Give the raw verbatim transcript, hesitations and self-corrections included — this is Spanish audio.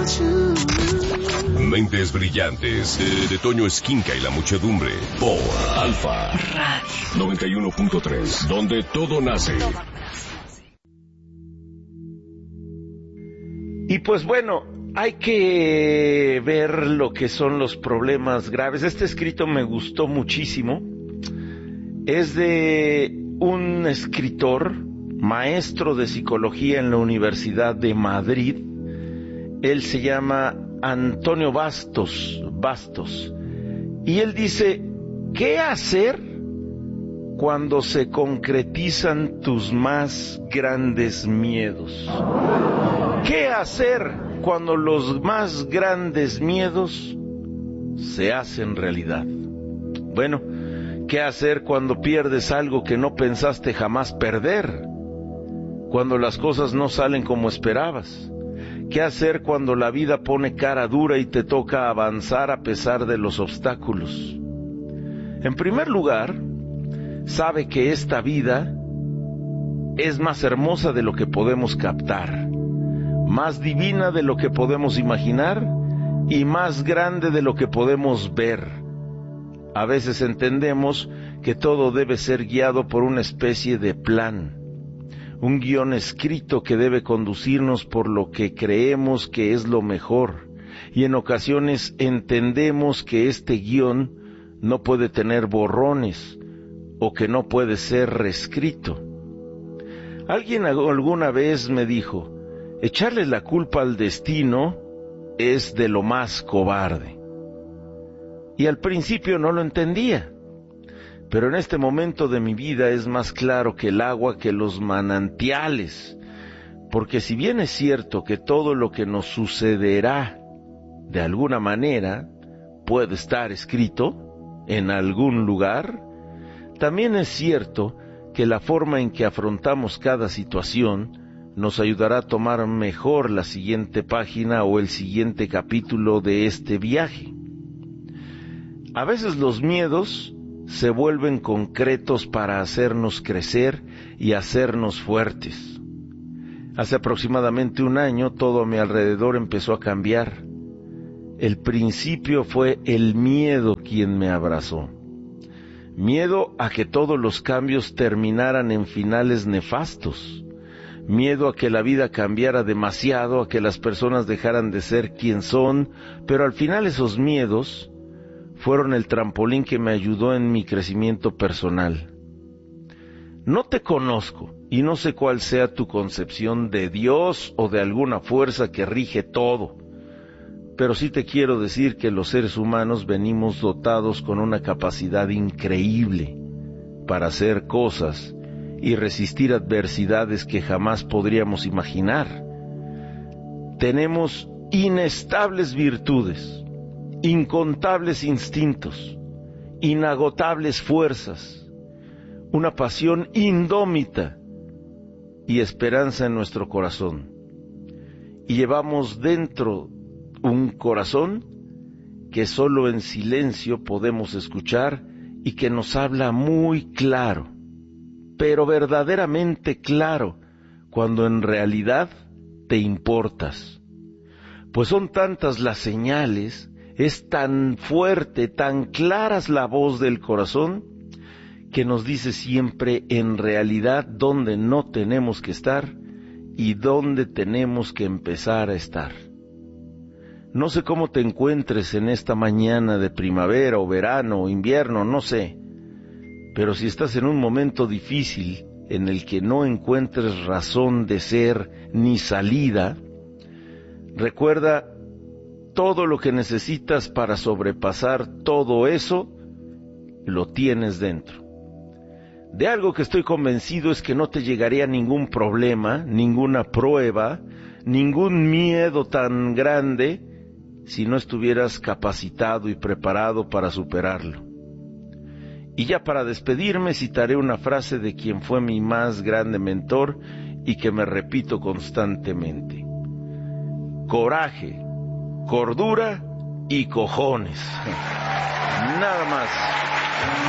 Mentes brillantes de, de Toño Esquinca y la muchedumbre por Alfa noventa y uno punto tres, donde todo nace. Y pues bueno, hay que ver lo que son los problemas graves. Este escrito me gustó muchísimo. Es de un escritor, maestro de psicología en la Universidad de Madrid. Él se llama Antonio Bastos, Bastos. Y él dice, ¿qué hacer cuando se concretizan tus más grandes miedos? ¿Qué hacer cuando los más grandes miedos se hacen realidad? Bueno, ¿qué hacer cuando pierdes algo que no pensaste jamás perder? Cuando las cosas no salen como esperabas. ¿Qué hacer cuando la vida pone cara dura y te toca avanzar a pesar de los obstáculos? En primer lugar, sabe que esta vida es más hermosa de lo que podemos captar, más divina de lo que podemos imaginar y más grande de lo que podemos ver. A veces entendemos que todo debe ser guiado por una especie de plan, un guión escrito que debe conducirnos por lo que creemos que es lo mejor, y en ocasiones entendemos que este guión no puede tener borrones o que no puede ser reescrito. Alguien alguna vez me dijo, echarle la culpa al destino es de lo más cobarde. Y al principio no lo entendía. Pero en este momento de mi vida es más claro que el agua, que los manantiales, porque si bien es cierto que todo lo que nos sucederá de alguna manera puede estar escrito en algún lugar, también es cierto que la forma en que afrontamos cada situación nos ayudará a tomar mejor la siguiente página o el siguiente capítulo de este viaje. A veces los miedos se vuelven concretos para hacernos crecer y hacernos fuertes. Hace aproximadamente un año todo a mi alrededor empezó a cambiar. El principio fue el miedo quien me abrazó. Miedo a que todos los cambios terminaran en finales nefastos. Miedo a que la vida cambiara demasiado, a que las personas dejaran de ser quien son, pero al final esos miedos fueron el trampolín que me ayudó en mi crecimiento personal. No te conozco y no sé cuál sea tu concepción de Dios o de alguna fuerza que rige todo, pero sí te quiero decir que los seres humanos venimos dotados con una capacidad increíble para hacer cosas y resistir adversidades que jamás podríamos imaginar. Tenemos inestables virtudes, incontables instintos, inagotables fuerzas, una pasión indómita y esperanza en nuestro corazón. Y llevamos dentro un corazón que solo en silencio podemos escuchar y que nos habla muy claro, pero verdaderamente claro, cuando en realidad te importas. Pues son tantas las señales, es tan fuerte, tan clara la voz del corazón, que nos dice siempre en realidad dónde no tenemos que estar y dónde tenemos que empezar a estar. No sé cómo te encuentres en esta mañana de primavera o verano o invierno, no sé, pero si estás en un momento difícil en el que no encuentres razón de ser ni salida, recuerda, todo lo que necesitas para sobrepasar todo eso, lo tienes dentro. De algo que estoy convencido es que no te llegaría ningún problema, ninguna prueba, ningún miedo tan grande, si no estuvieras capacitado y preparado para superarlo. Y ya para despedirme citaré una frase de quien fue mi más grande mentor y que me repito constantemente. Coraje, cordura y cojones. Nada más.